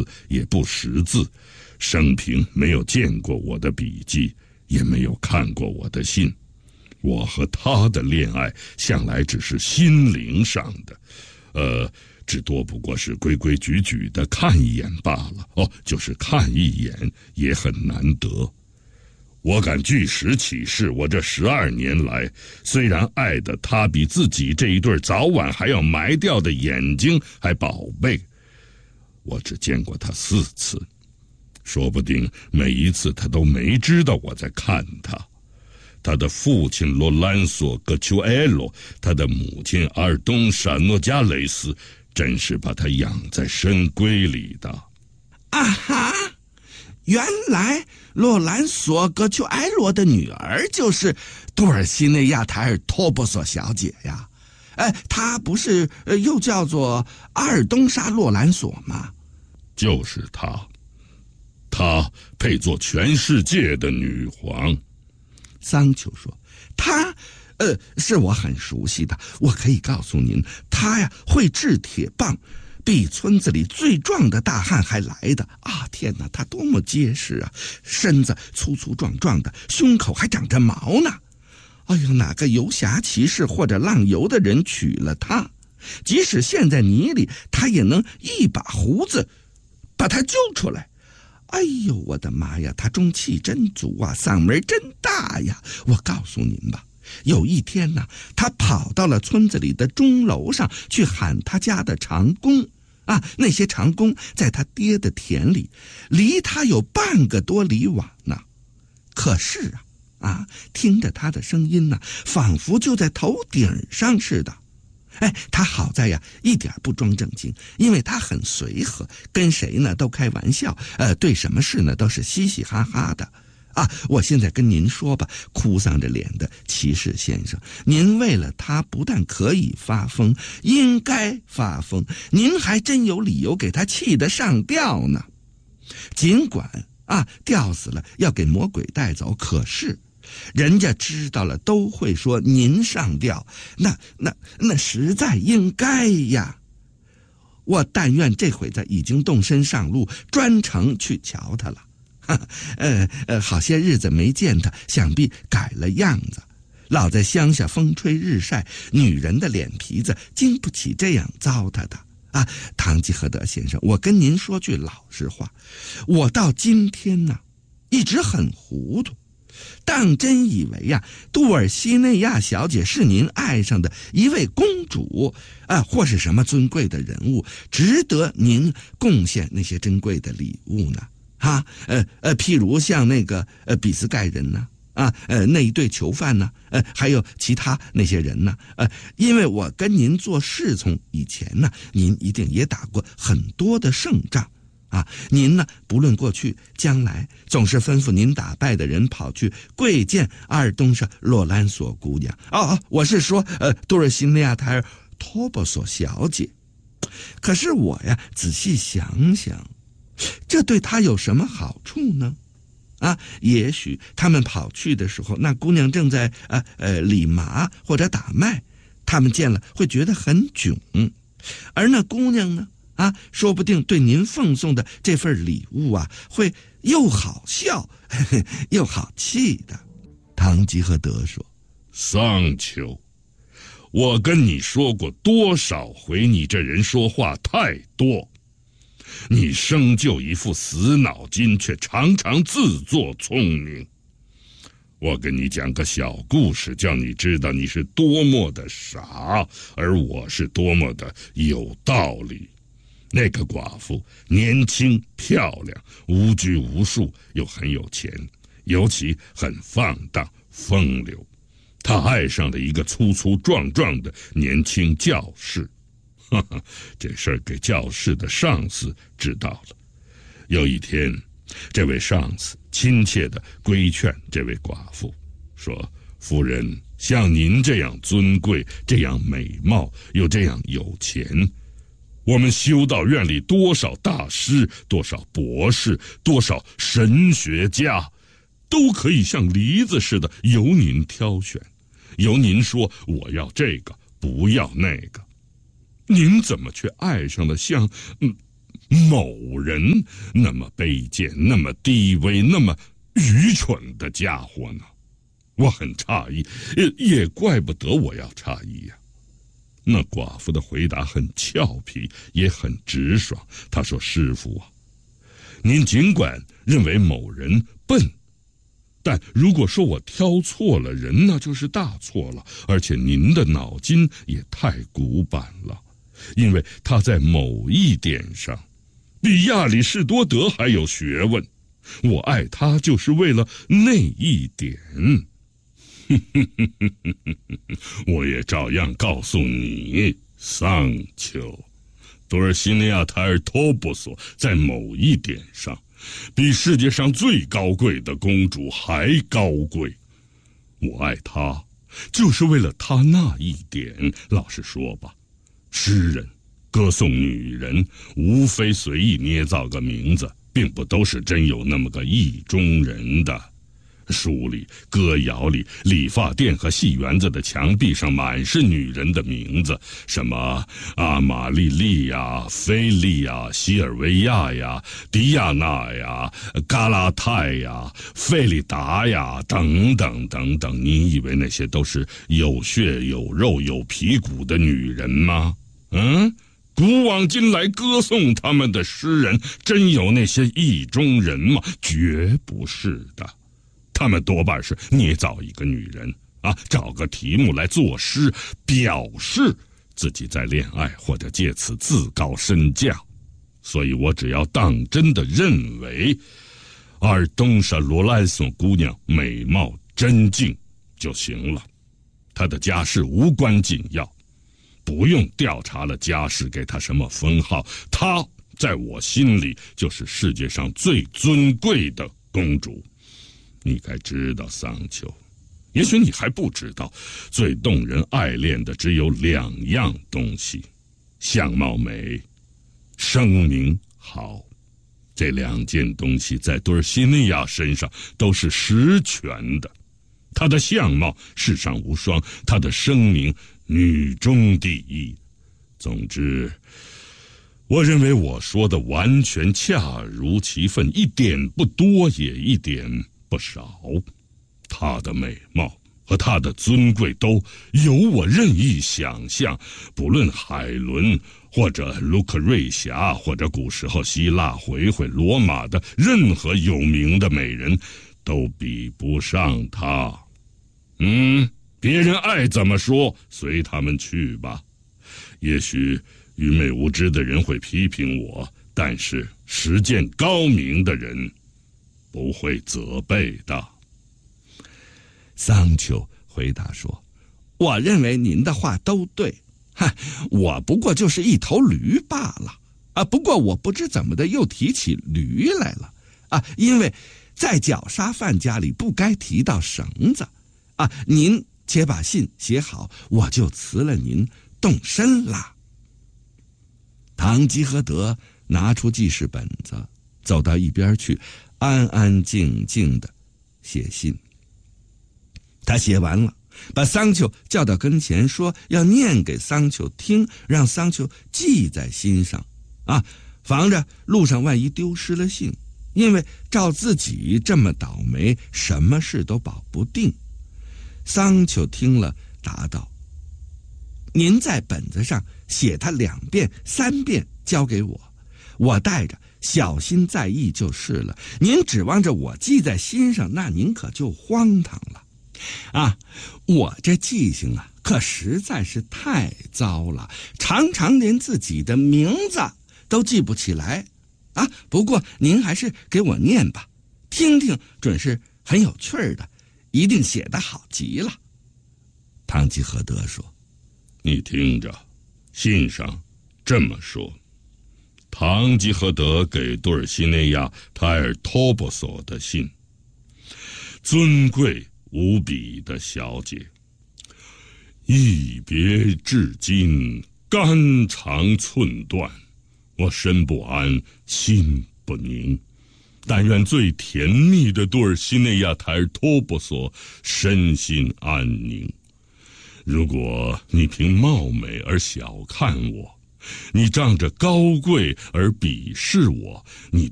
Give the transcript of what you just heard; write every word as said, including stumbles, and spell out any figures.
字也不识字，生平没有见过我的笔记，也没有看过我的信。我和他的恋爱向来只是心灵上的，呃，只多不过是规规矩矩的看一眼罢了。哦，就是看一眼也很难得。我敢据实起誓，我这十二年来，虽然爱的他比自己这一对早晚还要埋掉的眼睛还宝贝，我只见过他四次，说不定每一次他都没知道我在看他。他的父亲罗兰索·戈丘埃罗，他的母亲阿尔东莎·诺加雷斯，真是把他养在深闺里的。 啊哈！原来洛兰索·戈丘埃罗的女儿就是杜尔西内亚·台尔托波索小姐呀。哎，她不是又叫做阿尔东莎·洛兰索吗？ 就是她，她配做全世界的女皇。 桑丘说：“她，呃，是我很熟悉的，我可以告诉您，她呀会掷铁棒。”比村子里最壮的大汉还来的啊！天哪，他多么结实啊！身子粗粗壮壮的，胸口还长着毛呢。哎呦，哪个游侠骑士或者浪游的人娶了他，即使陷在泥里，他也能一把胡子把他揪出来。哎呦，我的妈呀，他中气真足啊，嗓门真大呀！我告诉您吧，有一天呢，他跑到了村子里的钟楼上去喊他家的长工啊，那些长工在他爹的田里，离他有半个多里远呢。可是啊啊，听着他的声音呢，仿佛就在头顶上似的。哎，他好在呀，一点不装正经，因为他很随和，跟谁呢都开玩笑，呃，对什么事呢都是嘻嘻哈哈的。啊，我现在跟您说吧，哭丧着脸的骑士先生，您为了他不但可以发疯，应该发疯，您还真有理由给他气得上吊呢。尽管啊，吊死了要给魔鬼带走，可是人家知道了都会说您上吊，那那那实在应该呀。我但愿这会子已经动身上路，专程去瞧他了。呃呃，好些日子没见他，想必改了样子。老在乡下风吹日晒，女人的脸皮子经不起这样糟蹋的啊！堂吉诃德先生，我跟您说句老实话，我到今天呢，一直很糊涂，当真以为呀、啊，杜尔西内亚小姐是您爱上的一位公主啊，或是什么尊贵的人物，值得您贡献那些珍贵的礼物呢？啊，呃呃，譬如像那个呃比斯盖人呢，啊，呃那一对囚犯呢，呃还有其他那些人呢，呃，因为我跟您做侍从以前呢，您一定也打过很多的胜仗，啊，您呢不论过去将来，总是吩咐您打败的人跑去跪见阿尔东莎洛兰索姑娘。哦哦，我是说，呃，杜尔西内亚台尔托波索小姐。可是我呀，仔细想想。这对他有什么好处呢？啊，也许他们跑去的时候，那姑娘正在呃呃理麻或者打麦，他们见了会觉得很囧，而那姑娘呢，啊，说不定对您奉送的这份礼物啊，会又好笑呵呵又好气的。堂吉诃德说：“ 桑丘，我跟你说过多少回，你这人说话太多。你生就一副死脑筋，却常常自作聪明。我跟你讲个小故事，叫你知道你是多么的傻，而我是多么的有道理。那个寡妇年轻漂亮，无拘无束，又很有钱，尤其很放荡风流。她爱上了一个粗粗壮壮的年轻教士。哈哈，这事儿给教士的上司知道了。有一天，这位上司亲切地规劝这位寡妇说：“夫人，像您这样尊贵，这样美貌，又这样有钱，我们修道院里多少大师，多少博士，多少神学家，都可以像梨子似的由您挑选，由您说我要这个，不要那个。您怎么却爱上了像嗯某人那么卑贱，那么低微，那么愚蠢的家伙呢？我很诧异，也也怪不得我要诧异呀、啊。那寡妇的回答很俏皮，也很直爽。她说：“师傅啊，您尽管认为某人笨，但如果说我挑错了人，那就是大错了。而且您的脑筋也太古板了，因为他在某一点上比亚里士多德还有学问。我爱他就是为了那一点。”我也照样告诉你，桑丘，多尔西尼亚·泰尔托布索在某一点上比世界上最高贵的公主还高贵。我爱她就是为了她那一点。老实说吧，诗人歌颂女人无非随意捏造个名字，并不都是真有那么个意中人的。书里、歌谣里、理发店和戏园子的墙壁上满是女人的名字，什么阿玛丽丽呀、菲利呀、西尔维亚呀、迪亚娜呀、嘎拉泰呀、费利达呀，等等等等。你以为那些都是有血有肉有皮骨的女人吗？嗯？古往今来歌颂他们的诗人，真有那些意中人吗？绝不是的。他们多半是捏造一个女人啊，找个题目来作诗，表示自己在恋爱，或者借此自高身价。所以我只要当真的认为阿尔东莎罗兰索姑娘美貌真静就行了。她的家世无关紧要，不用调查了家世给她什么封号，她在我心里就是世界上最尊贵的公主。你该知道，桑丘，也许你还不知道，最动人爱恋的只有两样东西：相貌美，声名好。这两件东西在多尔西尼亚身上都是实权的。她的相貌世上无双，她的声名女中第一。总之，我认为我说的完全恰如其分，一点不多，也一点不少。她的美貌和她的尊贵都由我任意想象，不论海伦或者卢克瑞霞，或者古时候希腊回回罗马的任何有名的美人，都比不上她。嗯，别人爱怎么说，随他们去吧。也许愚昧无知的人会批评我，但是实践高明的人不会责备的。 桑丘回答说：“我认为您的话都对，嗨，我不过就是一头驴罢了啊！不过我不知怎么的又提起驴来了啊，因为在绞杀犯家里不该提到绳子啊。您且把信写好，我就辞了您，动身啦。”唐吉诃德拿出记事本子，走到一边去，安安静静的写信。他写完了，把桑丘叫到跟前，说要念给桑丘听，让桑丘记在心上啊，防着路上万一丢失了信，因为照自己这么倒霉，什么事都保不定。桑丘听了，答道：“您在本子上写他两遍三遍交给我，我带着小心在意就是了。您指望着我记在心上，那您可就荒唐了啊！我这记性啊，可实在是太糟了，常常连自己的名字都记不起来啊。不过您还是给我念吧，听听准是很有趣的，一定写得好极了。”唐吉诃德说：“ 你听着，信上这么说：唐吉诃德给多尔西内亚·泰尔托波索的信。尊贵无比的小姐，一别至今，肝肠寸断，我身不安，心不宁。但愿最甜蜜的多尔西内亚·泰尔托波索身心安宁。如果你凭貌美而小看我， 你仗着高贵而鄙视我，你